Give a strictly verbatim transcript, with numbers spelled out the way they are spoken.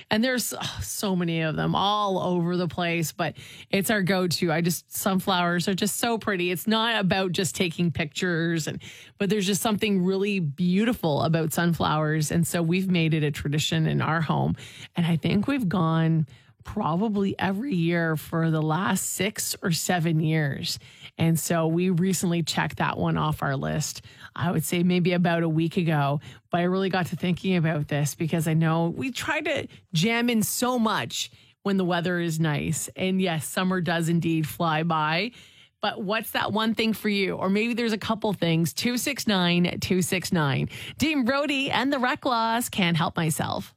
And there's oh, so many of them all over the place, but it's our go-to. I just, sunflowers are just so pretty. It's not about just taking pictures, and but there's just something really beautiful about sunflowers. And so we've made it a tradition in our home. And I think we've gone probably every year for the last six or seven years. And so we recently checked that one off our list. I would say maybe about a week ago, but I really got to thinking about this because I know we try to jam in so much when the weather is nice. And yes, summer does indeed fly by. But what's that one thing for you? Or maybe there's a couple things. two six nine, two six nine. Dean Brody and the Rec Laws, Can't Help Myself.